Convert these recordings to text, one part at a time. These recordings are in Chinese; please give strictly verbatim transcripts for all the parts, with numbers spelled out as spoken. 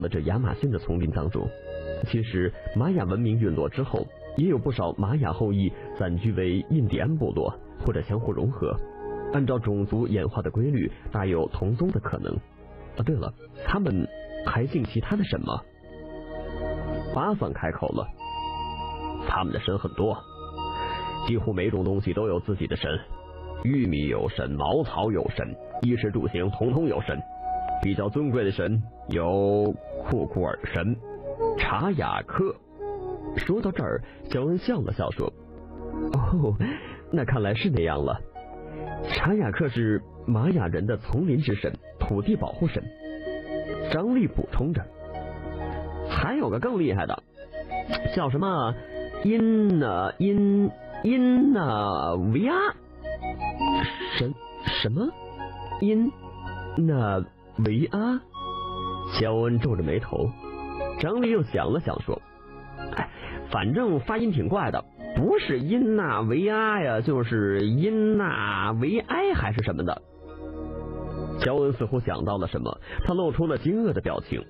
了这亚马逊的丛林当中。其实玛雅文明陨落之后，也有不少玛雅后裔散居为印第安部落，或者相互融合，按照种族演化的规律，大有同宗的可能。啊，对了，他们还信其他的神吗？巴桑开口了，他们的神很多，几乎每种东西都有自己的神，玉米有神，茅草有神，衣食住行统统有神。比较尊贵的神有库库尔神、查雅克。说到这儿，肖恩笑了笑说：“哦，那看来是那样了。查雅克是玛雅人的丛林之神，土地保护神。”张力补充着：“还有个更厉害的，叫什么因呢因因呢维阿神什么因那维阿。”肖恩皱着眉头。张力又想了想说：“哎，反正发音挺怪的，不是因纳维阿呀，就是因纳维埃还是什么的。”肖恩似乎想到了什么，他露出了惊愕的表情。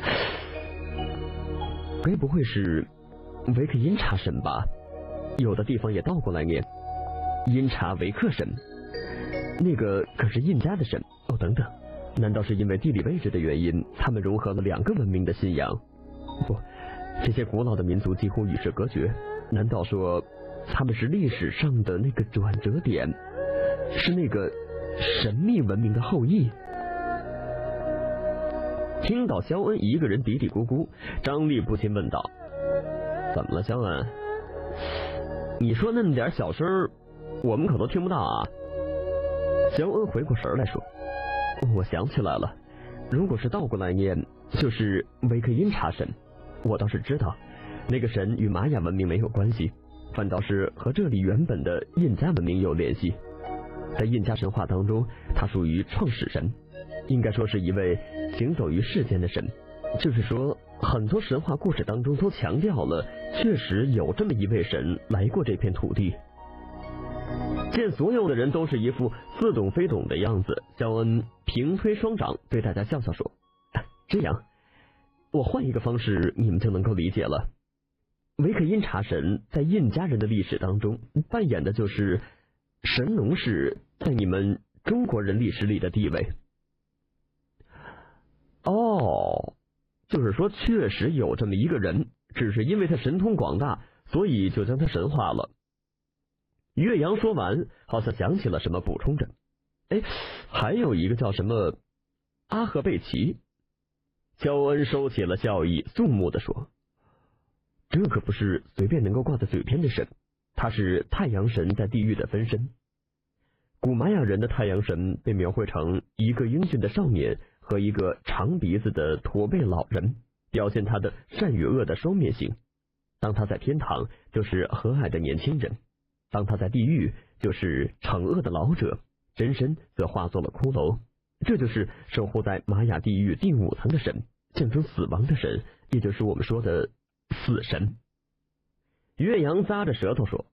该不会是维克因察神吧？有的地方也倒过来念因察维克神，那个可是印加的神。哦，等等，难道是因为地理位置的原因，他们融合了两个文明的信仰？不，这些古老的民族几乎与世隔绝。难道说他们是历史上的那个转折点，是那个神秘文明的后裔？听到肖恩一个人嘀嘀咕咕，张力不禁问道：“怎么了，肖恩？你说那么点小声，我们可都听不到啊。”肖恩回过神来说：“我想起来了，如果是倒过来念，就是维克因察神。我倒是知道，那个神与玛雅文明没有关系，反倒是和这里原本的印加文明有联系。在印加神话当中，他属于创始神，应该说是一位行走于世间的神。就是说，很多神话故事当中都强调了，确实有这么一位神来过这片土地。”见所有的人都是一副似懂非懂的样子，肖恩平推双掌，对大家笑笑说：“这样，我换一个方式，你们就能够理解了。维克因察神在印加人的历史当中扮演的就是神农氏在你们中国人历史里的地位。”哦，就是说确实有这么一个人，只是因为他神通广大，所以就将他神化了。岳阳说完，好像想起了什么，补充着：“哎，还有一个叫什么阿赫贝奇。”肖恩收起了笑意，肃穆地说：“这可不是随便能够挂在嘴边的神，他是太阳神在地狱的分身。古玛雅人的太阳神被描绘成一个英俊的少年和一个长鼻子的驼背老人，表现他的善与恶的双面性。当他在天堂，就是和蔼的年轻人；当他在地狱，就是惩恶的老者，真身则化作了骷髅。这就是守护在玛雅地狱第五层的神，象征死亡的神，也就是我们说的死神。”岳阳咂着舌头说：“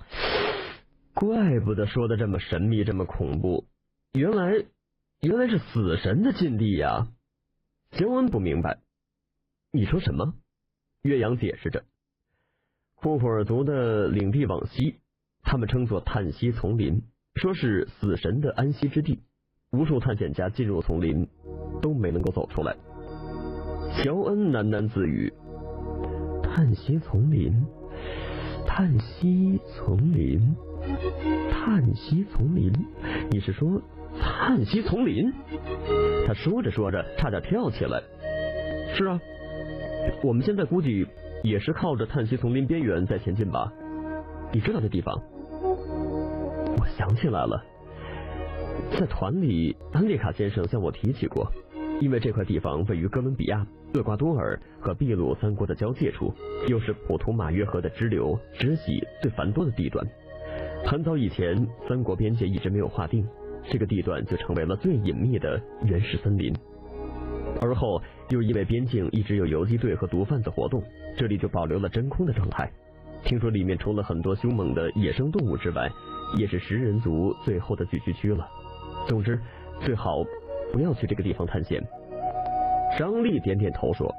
怪不得说的这么神秘，这么恐怖，原来原来是死神的禁地呀。”肖恩不明白：“你说什么？”岳阳解释着：“库库尔族的领地往西，他们称作叹息丛林，说是死神的安息之地。无数探险家进入丛林，都没能够走出来。”肖恩喃喃自语：“叹息丛林，叹息丛林，叹息丛林，你是说叹息丛林？”他说着说着，差点跳起来。“是啊，我们现在估计也是靠着叹息丛林边缘在前进吧？你知道这地方？”我想起来了，在团里，安列卡先生向我提起过，因为这块地方位于哥伦比亚、厄瓜多尔和秘鲁三国的交界处，又是普图马约河的支流、支系最繁多的地段。很早以前，三国边界一直没有划定，这个地段就成为了最隐秘的原始森林。而后又因为边境一直有游击队和毒贩子活动，这里就保留了真空的状态。听说里面除了很多凶猛的野生动物之外，也是食人族最后的聚居区了。总之，最好不要去这个地方探险。 张丽点点头说：“